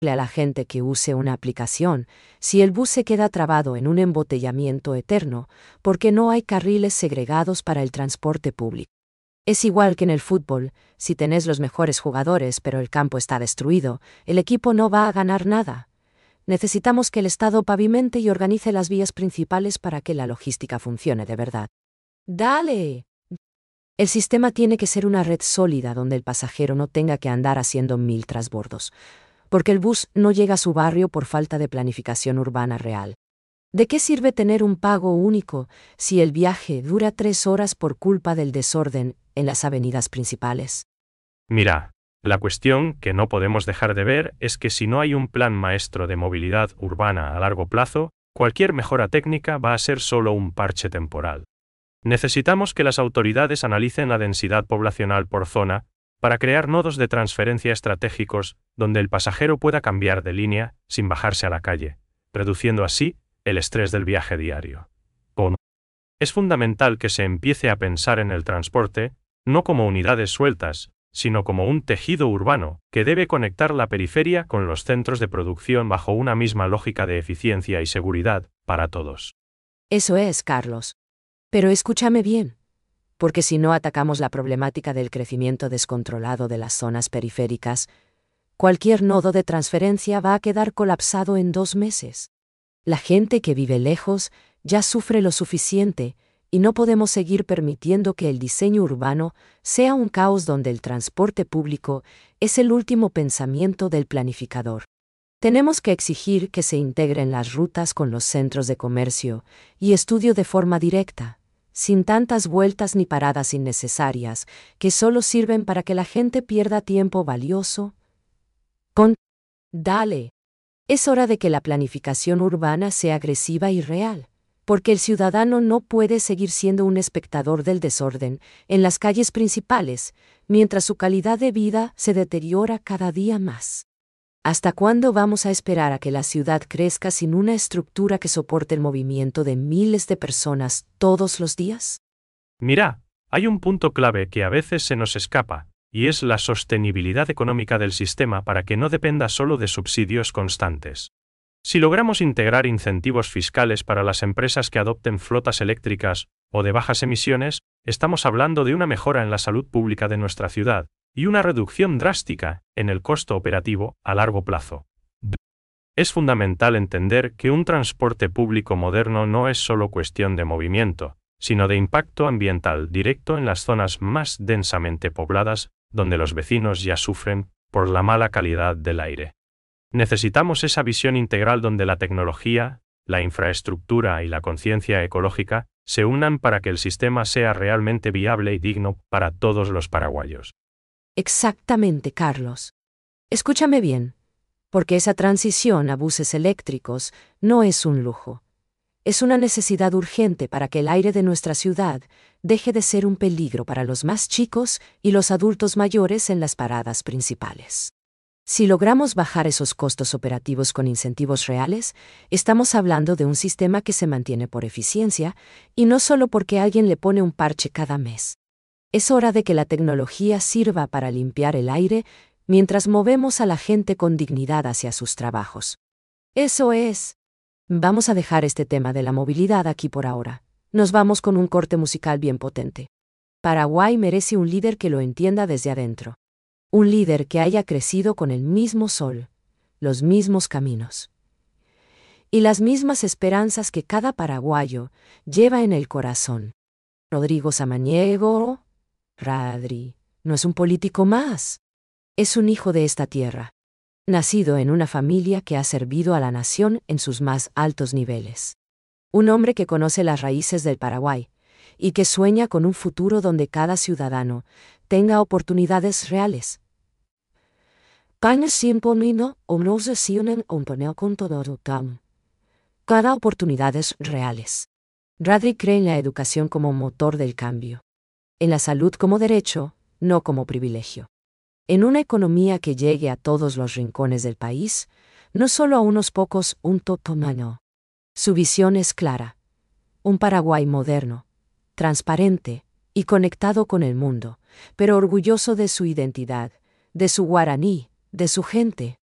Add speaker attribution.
Speaker 1: a la gente que use una aplicación si el bus se queda trabado en un embotellamiento eterno porque no hay carriles segregados para el transporte público. Es igual que en el fútbol, si tenés los mejores jugadores pero el campo está destruido, el equipo no va a ganar nada. Necesitamos que el Estado pavimente y organice las vías principales para que la logística funcione de verdad. ¡Dale! El sistema tiene que ser una red sólida donde el pasajero no tenga que andar haciendo 1000 trasbordos, porque el bus no llega a su barrio por falta de planificación urbana real. ¿De qué sirve tener un pago único si el viaje dura 3 horas por culpa del desorden en las avenidas principales?
Speaker 2: Mira, la cuestión que no podemos dejar de ver es que si no hay un plan maestro de movilidad urbana a largo plazo, cualquier mejora técnica va a ser solo un parche temporal. Necesitamos que las autoridades analicen la densidad poblacional por zona para crear nodos de transferencia estratégicos donde el pasajero pueda cambiar de línea sin bajarse a la calle, reduciendo así el estrés del viaje diario. Es fundamental que se empiece a pensar en el transporte, no como unidades sueltas, sino como un tejido urbano que debe conectar la periferia con los centros de producción bajo una misma lógica de eficiencia y seguridad para todos.
Speaker 1: Eso es, Carlos. Pero escúchame bien, porque si no atacamos la problemática del crecimiento descontrolado de las zonas periféricas, cualquier nodo de transferencia va a quedar colapsado en 2 meses. La gente que vive lejos ya sufre lo suficiente y no podemos seguir permitiendo que el diseño urbano sea un caos donde el transporte público es el último pensamiento del planificador. Tenemos que exigir que se integren las rutas con los centros de comercio y estudio de forma directa, sin tantas vueltas ni paradas innecesarias que solo sirven para que la gente pierda tiempo valioso. Dale. Es hora de que la planificación urbana sea agresiva y real, porque el ciudadano no puede seguir siendo un espectador del desorden en las calles principales, mientras su calidad de vida se deteriora cada día más. ¿Hasta cuándo vamos a esperar a que la ciudad crezca sin una estructura que soporte el movimiento de miles de personas todos los días?
Speaker 2: Mira, hay un punto clave que a veces se nos escapa, y es la sostenibilidad económica del sistema para que no dependa solo de subsidios constantes. Si logramos integrar incentivos fiscales para las empresas que adopten flotas eléctricas o de bajas emisiones, estamos hablando de una mejora en la salud pública de nuestra ciudad y una reducción drástica en el costo operativo a largo plazo. Es fundamental entender que un transporte público moderno no es solo cuestión de movimiento, sino de impacto ambiental directo en las zonas más densamente pobladas, donde los vecinos ya sufren por la mala calidad del aire. Necesitamos esa visión integral donde la tecnología, la infraestructura y la conciencia ecológica se unan para que el sistema sea realmente viable y digno para todos los paraguayos.
Speaker 1: Exactamente, Carlos. Escúchame bien, porque esa transición a buses eléctricos no es un lujo. Es una necesidad urgente para que el aire de nuestra ciudad deje de ser un peligro para los más chicos y los adultos mayores en las paradas principales. Si logramos bajar esos costos operativos con incentivos reales, estamos hablando de un sistema que se mantiene por eficiencia y no solo porque alguien le pone un parche cada mes. Es hora de que la tecnología sirva para limpiar el aire mientras movemos a la gente con dignidad hacia sus trabajos. Eso es. Vamos a dejar este tema de la movilidad aquí por ahora. Nos vamos con un corte musical bien potente. Paraguay merece un líder que lo entienda desde adentro. Un líder que haya crecido con el mismo sol, los mismos caminos y las mismas esperanzas que cada paraguayo lleva en el corazón. Rodrigo Samaniego, Radri, no es un político más. Es un hijo de esta tierra, nacido en una familia que ha servido a la nación en sus más altos niveles. Un hombre que conoce las raíces del Paraguay y que sueña con un futuro donde cada ciudadano tenga oportunidades reales. Cada oportunidades reales. Radri cree en la educación como motor del cambio. En la salud como derecho, no como privilegio. En una economía que llegue a todos los rincones del país, no solo a unos pocos, un totomano. Su visión es clara. Un Paraguay moderno, transparente y conectado con el mundo, pero orgulloso de su identidad, de su guaraní, de su gente.